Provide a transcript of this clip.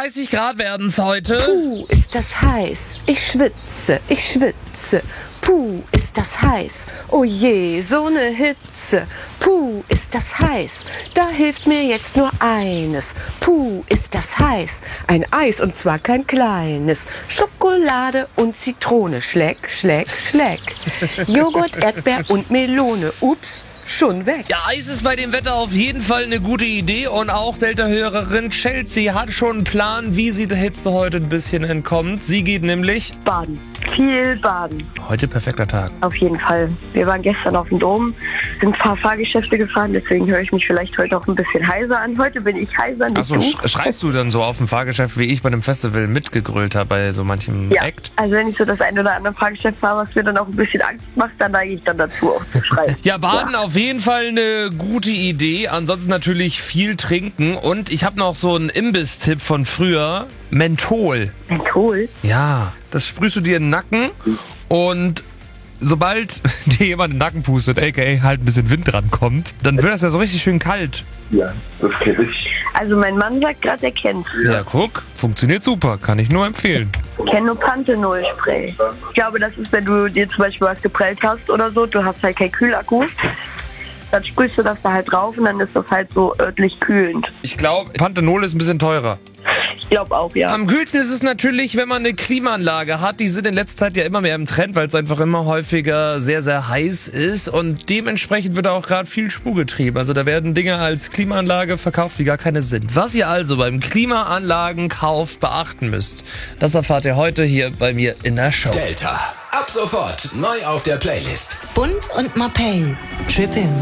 30 Grad werden's heute. Puh, ist das heiß. Ich schwitze, ich schwitze. Puh, ist das heiß. Oh je, so ne Hitze. Puh, ist das heiß. Da hilft mir jetzt nur eines. Puh, ist das heiß. Ein Eis und zwar kein kleines. Schokolade und Zitrone. Schleck, schleck, schleck. Joghurt, Erdbeer und Melone. Ups. Schon weg. Ja, Eis ist bei dem Wetter auf jeden Fall eine gute Idee und auch Delta-Hörerin Chelsea hat schon einen Plan, wie sie der Hitze heute ein bisschen entkommt. Sie geht nämlich Baden. Viel baden. heute perfekter Tag. Auf jeden Fall. Wir waren gestern auf dem Dom, sind ein paar Fahrgeschäfte gefahren, deswegen höre ich mich vielleicht heute auch ein bisschen heiser an. Heute bin ich heiser, nicht Achso, du. schreist du dann so auf dem Fahrgeschäft, wie ich bei dem Festival mitgegrölt habe bei so manchem Ja, Act? also wenn ich so das ein oder andere Fahrgeschäft fahre, was mir dann auch ein bisschen Angst macht, dann neige ich dann dazu auch zu schreien. Ja, baden auf jeden Fall eine gute Idee. Ansonsten natürlich viel trinken. Und ich habe noch so einen Imbiss-Tipp von früher. Menthol. Menthol? Ja, das sprühst du dir in den Nacken und sobald dir jemand in den Nacken pustet, aka halt ein bisschen Wind dran kommt, dann wird das ja so richtig schön kalt. Ja, das kenne ich. Also mein Mann sagt gerade, er kennt. Ja, guck, funktioniert super, kann ich nur empfehlen. Ich kenne nur Panthenol-Spray. Ich glaube, das ist, wenn du dir zum Beispiel was geprellt hast oder so, du hast halt keinen Kühlakku, dann sprühst du das da halt drauf und dann ist das halt so örtlich kühlend. Ich glaube, Panthenol ist ein bisschen teurer. Ich glaube auch, ja. Am kühlsten ist es natürlich, wenn man eine Klimaanlage hat. Die sind in letzter Zeit ja immer mehr im Trend, weil es einfach immer häufiger sehr, sehr heiß ist. Und dementsprechend wird auch gerade viel Spuk getrieben. Also da werden Dinge als Klimaanlage verkauft, die gar keine sind. Was ihr also beim Klimaanlagenkauf beachten müsst, das erfahrt ihr heute hier bei mir in der Show. Delta. Ab sofort neu auf der Playlist. Bund und Mapei. Trippin'.